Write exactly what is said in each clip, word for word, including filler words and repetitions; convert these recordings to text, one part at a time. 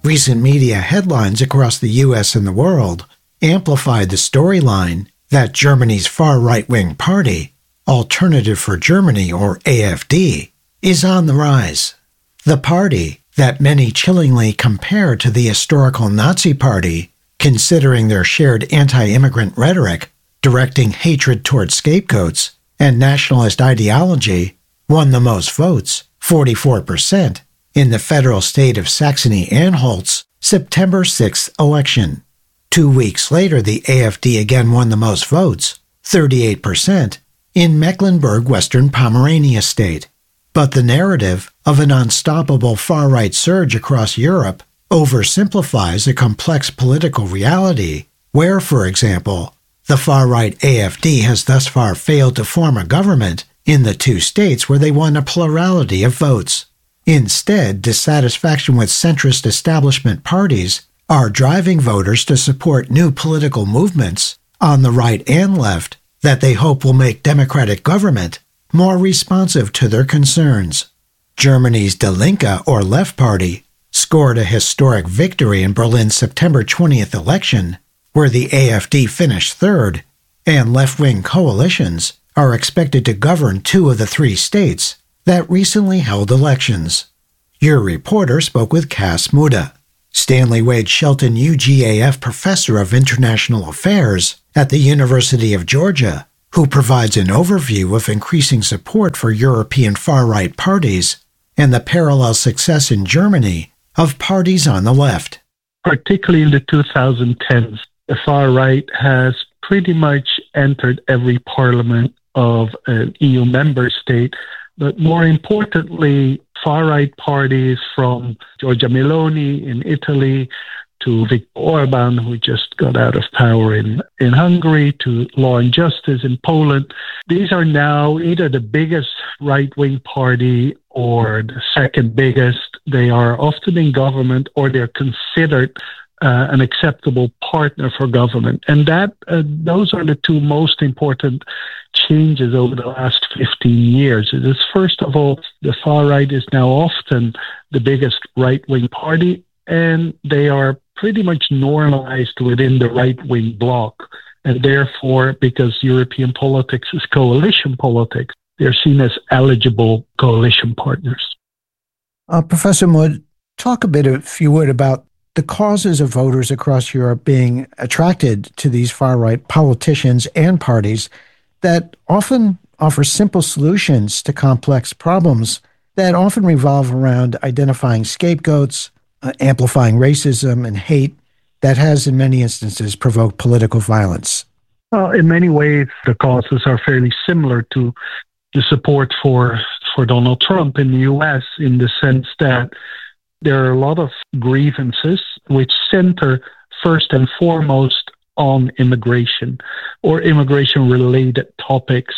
Recent media headlines across the U S and the world amplified the storyline that Germany's far right-wing party, Alternative for Germany, or A F D, is on the rise. The party that many chillingly compare to the historical Nazi Party, considering their shared anti-immigrant rhetoric, directing hatred toward scapegoats, and nationalist ideology, won the most votes, forty-four percent, in the federal state of Saxony-Anhalt's September sixth election. Two weeks later, the A F D again won the most votes, thirty-eight percent, in Mecklenburg-Western Pomerania state. But the narrative of an unstoppable far-right surge across Europe oversimplifies a complex political reality where, for example, the far-right A F D has thus far failed to form a government in the two states where they won a plurality of votes. Instead, dissatisfaction with centrist establishment parties are driving voters to support new political movements on the right and left that they hope will make democratic government more responsive to their concerns. Germany's Die Linke, or Left Party, scored a historic victory in Berlin's September twentieth election, where the A F D finished third, and left-wing coalitions are expected to govern two of the three states that recently held elections. Your reporter spoke with Cas Mudde, Stanley Wade Shelton U G A F Professor of International Affairs at the University of Georgia, who provides an overview of increasing support for European far-right parties and the parallel success in Germany of parties on the left. Particularly in the two thousand tens, the far right has pretty much entered every parliament of an E U member state, but more importantly, far-right parties from Giorgia Meloni in Italy to Viktor Orban, who just got out of power in, in Hungary, to Law and Justice in Poland. These are now either the biggest right-wing party or the second biggest. They are often in government, or they're considered uh, an acceptable partner for government. And that uh, those are the two most important changes over the last fifteen years. It is, first of all, the far right is now often the biggest right-wing party, and they are pretty much normalized within the right-wing bloc. And therefore, because European politics is coalition politics, they're seen as eligible coalition partners. Uh, Professor Mudde, talk a bit, if you would, about the causes of voters across Europe being attracted to these far-right politicians and parties that often offer simple solutions to complex problems that often revolve around identifying scapegoats, uh, amplifying racism and hate that has, in many instances, provoked political violence. Well, in many ways, the causes are fairly similar to the support for, for Donald Trump in the U S, in the sense that there are a lot of grievances which center first and foremost on immigration or immigration-related topics.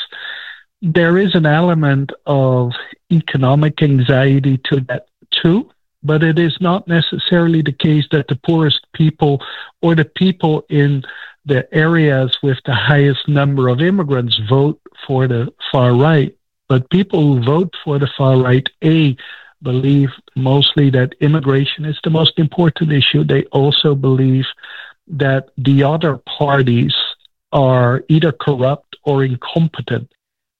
There is an element of economic anxiety to that too, but it is not necessarily the case that the poorest people or the people in the areas with the highest number of immigrants vote for the far right. But people who vote for the far right, A, believe mostly that immigration is the most important issue. They also believe that the other parties are either corrupt or incompetent.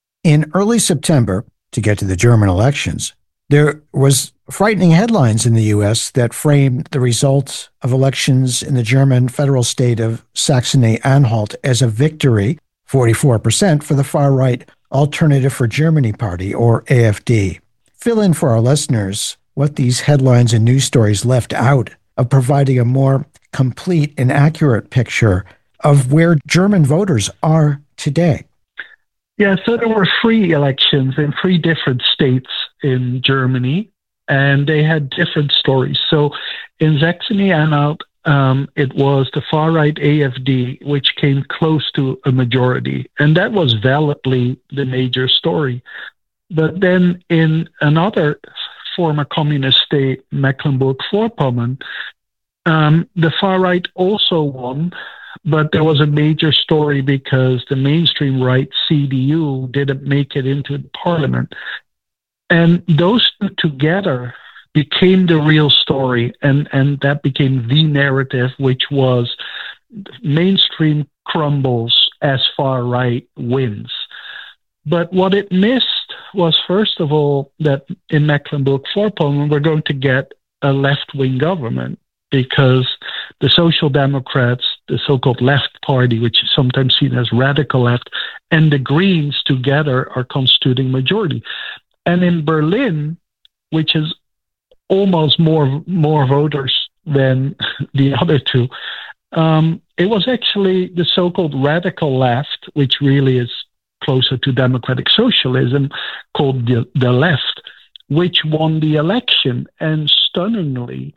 In early September, to get to the German elections, there was frightening headlines in the U S that framed the results of elections in the German federal state of Saxony-Anhalt as a victory, forty-four percent, for the far-right Alternative for Germany Party, or A F D. Fill in for our listeners what these headlines and news stories left out of providing a more complete and accurate picture of where German voters are today. Yeah, so there were three elections in three different states in Germany, and they had different stories. So in Saxony-Anhalt, um, it was the far-right A F D, which came close to a majority, and that was validly the major story. But then in another former communist state, Mecklenburg-Vorpommern, um, the far right also won, but there was a major story because the mainstream right, C D U, didn't make it into the parliament. And those two together became the real story, and, and that became the narrative, which was mainstream crumbles as far right wins. But what it missed was, first of all, that in Mecklenburg-Vorpommern, we're going to get a left-wing government, because the Social Democrats, the so-called left party, which is sometimes seen as radical left, and the Greens together are constituting majority. And in Berlin, which is almost more more voters than the other two, um, it was actually the so-called radical left, which really is closer to democratic socialism, called the, the left, which won the election, and stunningly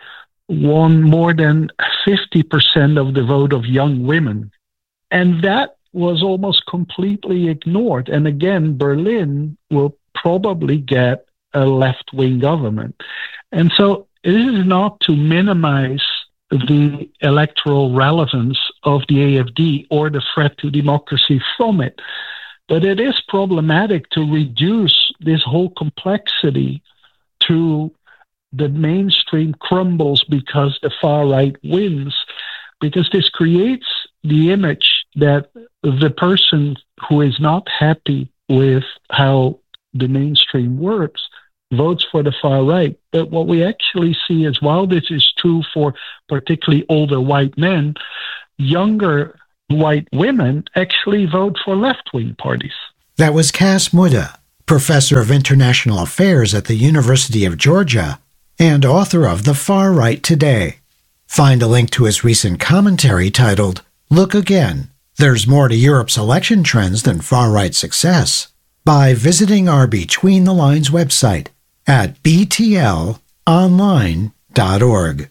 won more than fifty percent of the vote of young women. And that was almost completely ignored. And again, Berlin will probably get a left-wing government. And so it is not to minimize the electoral relevance of the A F D or the threat to democracy from it, but it is problematic to reduce this whole complexity to the mainstream crumbles because the far right wins, because this creates the image that the person who is not happy with how the mainstream works votes for the far right. But what we actually see is, while this is true for particularly older white men, younger white women actually vote for left-wing parties. That was Cas Mudde, professor of international affairs at the University of Georgia and author of The Far Right Today. Find a link to his recent commentary titled, Look Again, There's More to Europe's Election Trends Than Far-Right Success, by visiting our Between the Lines website at b t l online dot org.